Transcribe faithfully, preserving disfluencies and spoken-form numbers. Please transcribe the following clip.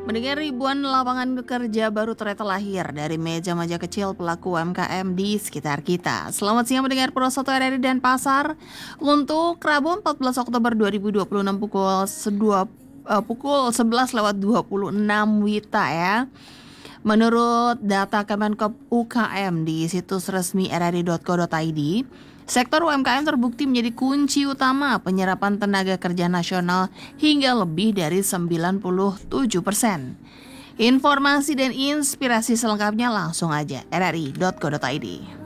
Mendengar ribuan lapangan kerja baru ternyata lahir dari meja-meja kecil pelaku U M K M di sekitar kita. Selamat siang mendengar Pro satu R R I dan Pasar. Untuk Rabu empat belas Oktober dua ribu dua puluh enam pukul sedua, eh, pukul sebelas lewat dua puluh enam Wita ya. Menurut data Kemenkop U K M di situs resmi r r i dot co dot i d, sektor U M K M terbukti menjadi kunci utama penyerapan tenaga kerja nasional hingga lebih dari sembilan puluh tujuh persen. Informasi dan inspirasi selengkapnya langsung aja r r i dot co dot i d.